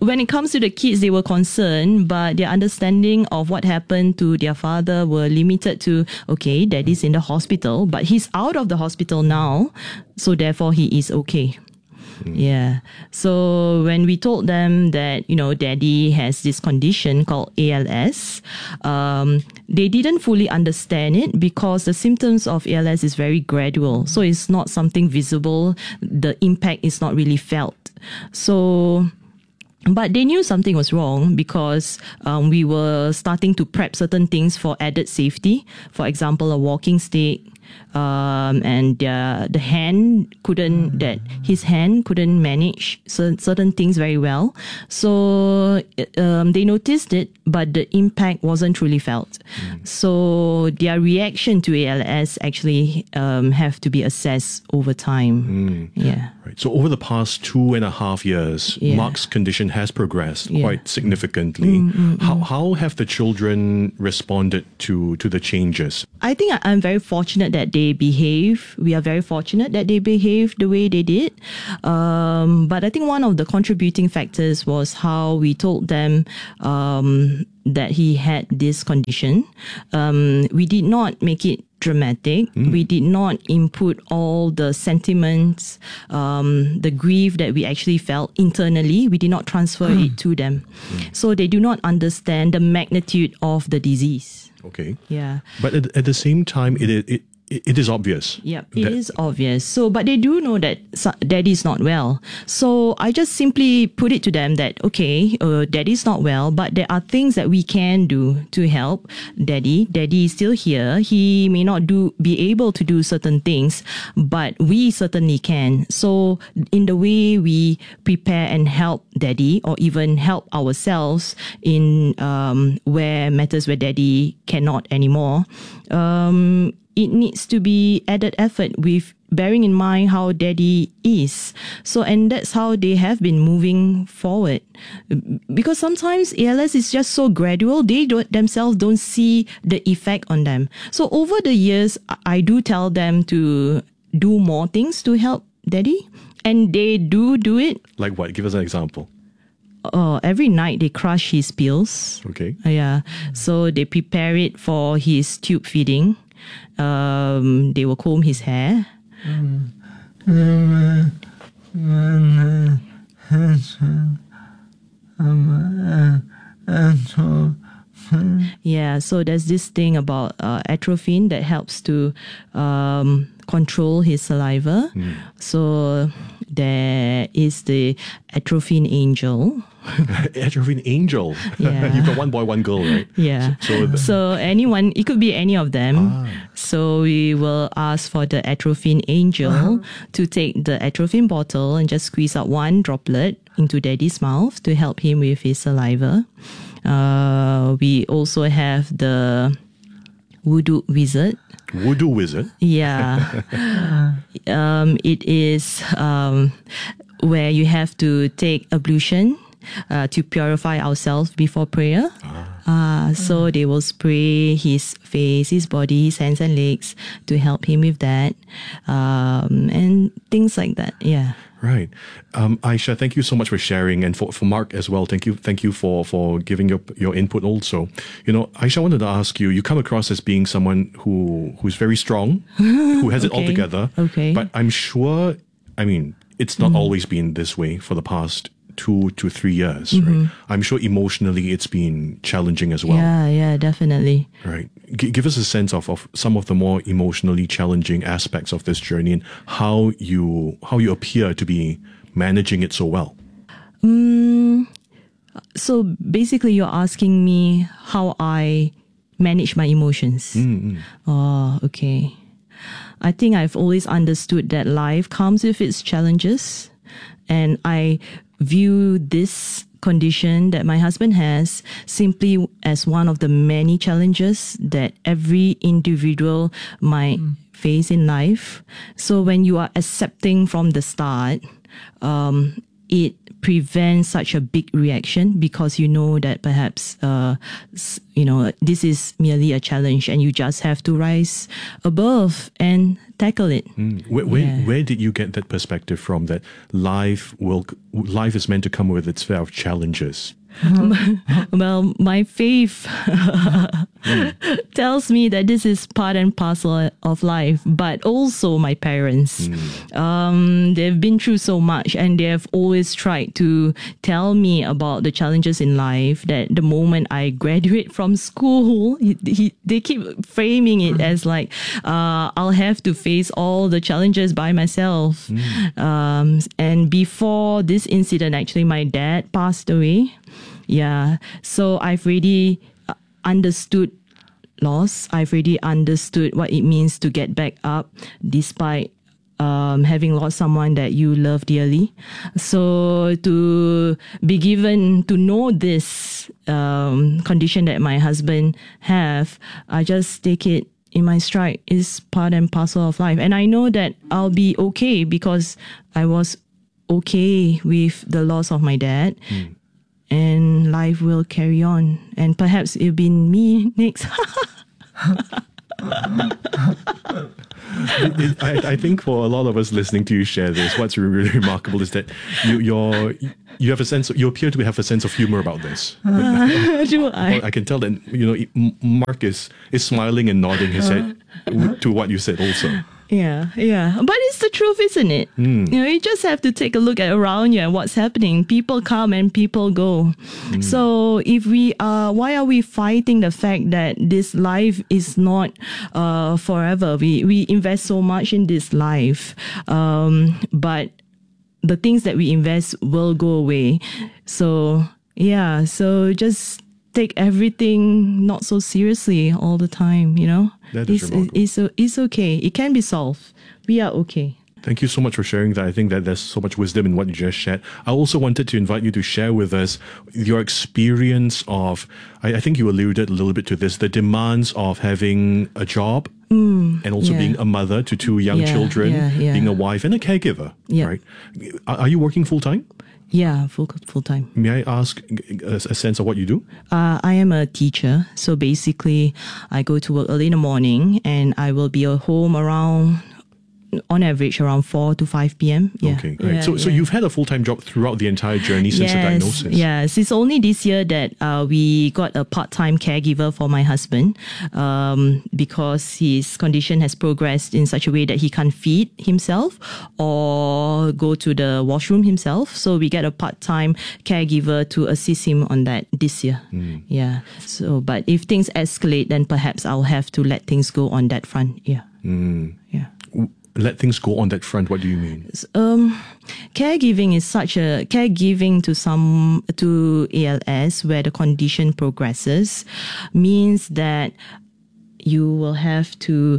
when it comes to the kids, they were concerned, but their understanding of what happened to their father were limited to, okay, daddy's in the hospital, but he's out of the hospital now, so therefore he is okay. Yeah. So when we told them that, you know, daddy has this condition called A L S, um, they didn't fully understand it because the symptoms of A L S is very gradual. So it's not something visible. The impact is not really felt. So... But they knew something was wrong because um, we were starting to prep certain things for added safety. For example, a walking stick, um, and uh, the hand couldn't, that his hand couldn't manage certain things very well. So um, they noticed it, but the impact wasn't truly felt. Mm. So their reaction to A L S actually um, have to be assessed over time. Mm. Yeah. Right. So over the past two and a half years, Yeah. Mark's condition has progressed Yeah. quite significantly. Mm, mm, how mm. how have the children responded to to the changes? I think I- I'm very fortunate that they behave. We are very fortunate that they behaved the way they did. Um, but I think one of the contributing factors was how we told them um, that he had this condition. Um, we did not make it dramatic. Mm. We did not input all the sentiments, um, the grief that we actually felt internally. We did not transfer mm. it to them. Mm. So they do not understand the magnitude of the disease. Okay. Yeah. But at, at the same time, it it, it it is obvious. Yep, it is obvious. So, but they do know that daddy's not well. So I just simply put it to them that, okay, uh, daddy's not well, but there are things that we can do to help daddy. Daddy is still here. He may not do be able to do certain things, but we certainly can. So in the way we prepare and help daddy, or even help ourselves in um, where matters where daddy cannot anymore, um, it needs to be added effort with bearing in mind how daddy is. So, and that's how they have been moving forward. Because sometimes A L S is just so gradual, they don't, themselves don't see the effect on them. So over the years, I do tell them to do more things to help daddy. And they do do it. Like what? Give us an example. Uh, every night they crush his pills. Okay. Uh, yeah. So they prepare it for his tube feeding. Um, they will comb his hair. Yeah, so there's this thing about uh, atropine that helps to um, control his saliva. Mm. So there is the atropine angel. Atropine angel. Yeah. You've got one boy, one girl, right? Yeah. So, so, so anyone, it could be any of them. Ah. So we will ask for the atropine angel uh-huh. to take the atropine bottle and just squeeze out one droplet into daddy's mouth to help him with his saliva. Uh, we also have the voodoo wizard. Voodoo wizard? Yeah. um, it is um, where you have to take ablution uh, to purify ourselves before prayer. Ah. Uh, so they will spray his face, his body, his hands and legs to help him with that. Um, and things like that. Yeah. Right. Um, Aisha, thank you so much for sharing, and for, for Mark as well. Thank you thank you for, for giving your your input also. You know, Aisha, I wanted to ask you, you come across as being someone who who's very strong, who has okay. it all together. Okay. But I'm sure, I mean, it's not mm. always been this way for the past two to three years, mm-hmm. right? I'm sure emotionally it's been challenging as well. Yeah, yeah, definitely. Right. G- give us a sense of, of some of the more emotionally challenging aspects of this journey and how you how you appear to be managing it so well. Mm, so basically you're asking me how I manage my emotions. Mm-hmm. Oh, okay. I think I've always understood that life comes with its challenges, and I view this condition that my husband has simply as one of the many challenges that every individual might mm. face in life. So when you are accepting from the start, um, it prevents such a big reaction, because you know that perhaps uh, you know this is merely a challenge and you just have to rise above and tackle it. Mm. Where, where, Yeah. where did you get that perspective from, that life will life is meant to come with its fair of challenges? Well, my faith tells me that this is part and parcel of life, but also my parents. Um, they've been through so much, and they have always tried to tell me about the challenges in life, that the moment I graduate from school, he, he, they keep framing it as like, uh, I'll have to face all the challenges by myself. Um, and before this incident, actually, my dad passed away. Yeah, so I've already understood loss. I've already understood what it means to get back up despite um, having lost someone that you love dearly. So to be given to know this um, condition that my husband have, I just take it in my stride. It's part and parcel of life. And I know that I'll be okay because I was okay with the loss of my dad. Mm. And life will carry on. And perhaps it'll be me next. it, it, I, I think for a lot of us listening to you share this, what's really remarkable is that you you're, you have a sense of, you appear to have a sense of humor about this. Uh, do I? I can tell that, you know, Mark is, is smiling and nodding his head to what you said also. Yeah, yeah. But it's the truth, isn't it? Mm. You know, you just have to take a look at around you and what's happening. People come and people go. Mm. So if we are, why are we fighting the fact that this life is not uh, forever? We, we invest so much in this life. Um, but the things that we invest will go away. So, yeah. So just take everything not so seriously all the time, you know? That is it's, remarkable. it's, it's okay. It can be solved. We are okay. Thank you so much for sharing that. I think that there's so much wisdom in what you just shared. I also wanted to invite you to share with us your experience of, I, I think you alluded a little bit to this, the demands of having a job mm, and also yeah. being a mother to two young Yeah, children, yeah, yeah. being a wife and a caregiver, Yeah. right? Are, are you working full-time? Yeah, full full time. May I ask a, a sense of what you do? Uh, I am a teacher, so basically, I go to work early in the morning, and I will be at home around, on average, around four to five p.m. Yeah. Okay, great. Yeah, so, so yeah. you've had a full-time job throughout the entire journey since the diagnosis. Yes, it's only this year that uh, we got a part-time caregiver for my husband um, because his condition has progressed in such a way that he can't feed himself or go to the washroom himself. So we get a part-time caregiver to assist him on that this year. Mm. Yeah. So, but if things escalate, then perhaps I'll have to let things go on that front. Yeah. Mm. Yeah. Let things go on that front. What do you mean? Um, caregiving is such a caregiving to some to A L S where the condition progresses means that you will have to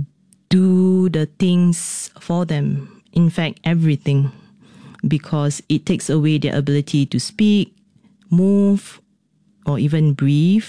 do the things for them. In fact, everything, because it takes away their ability to speak, move, or even breathe.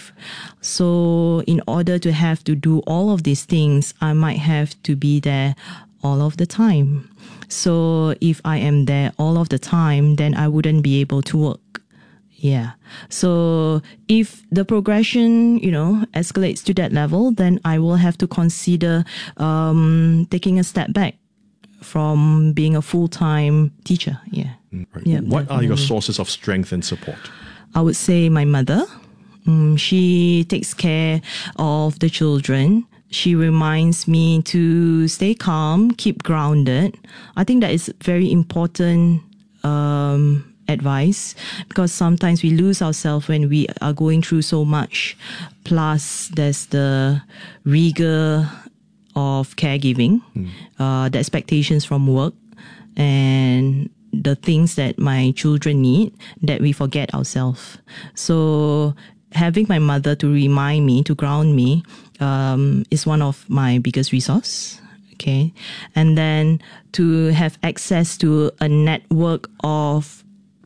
So in order to have to do all of these things, I might have to be there all of the time. So if I am there all of the time, then I wouldn't be able to work. Yeah. So if the progression, you know, escalates to that level, then I will have to consider um, taking a step back from being a full-time teacher. Yeah. Right. Yeah, What are your definitely. sources of strength and support? I would say my mother. Um, she takes care of the children. She reminds me to stay calm, keep grounded. I think that is very important um, advice because sometimes we lose ourselves when we are going through so much. Plus, there's the rigor of caregiving, mm. uh, the expectations from work, and the things that my children need that we forget ourselves. So having my mother to remind me, to ground me, um, is one of my biggest resource. Okay. And then to have access to a network of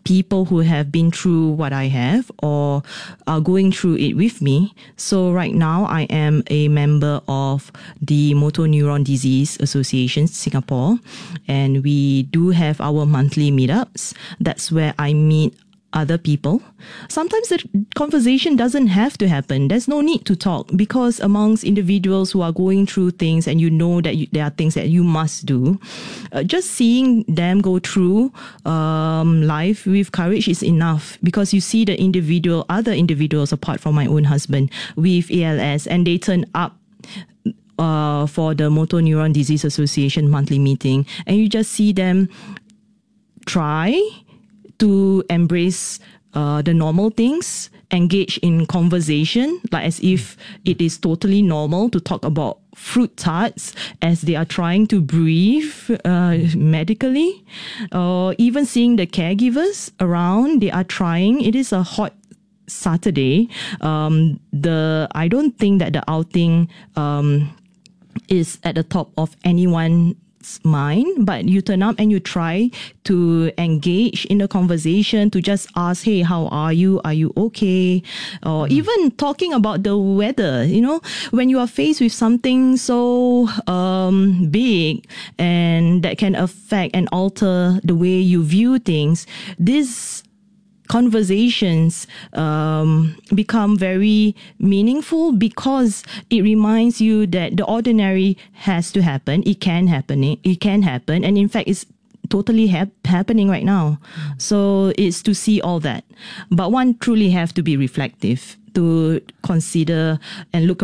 people who have been through what I have or are going through it with me. So right now I am a member of the Motor Neuron Disease Association Singapore, and we do have our monthly meetups. That's where I meet other people. Sometimes the conversation doesn't have to happen. There's no need to talk, because amongst individuals who are going through things and you know that you, there are things that you must do, uh, just seeing them go through um, life with courage is enough, because you see the individual, other individuals apart from my own husband with A L S, and they turn up uh, for the Motor Neuron Disease Association monthly meeting, and you just see them try to embrace uh, the normal things, engage in conversation, like as if it is totally normal to talk about fruit tarts as they are trying to breathe uh, medically, or even seeing the caregivers around, they are trying. It is a hot Saturday. Um, the I don't think that the outing um, is at the top of anyone's mind, but you turn up and you try to engage in a conversation, to just ask, hey, how are you? Are you okay? Or even talking about the weather. You know, when you are faced with something so um, big and that can affect and alter the way you view things, this conversations um, become very meaningful, because it reminds you that the ordinary has to happen. It can happen. It can happen. And in fact, it's totally hap- happening right now. So it's to see all that. But one truly have to be reflective, to consider and look